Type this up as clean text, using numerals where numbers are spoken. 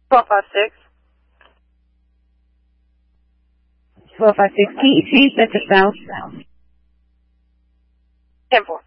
1256. 1256. Can you change that to south? 10-4.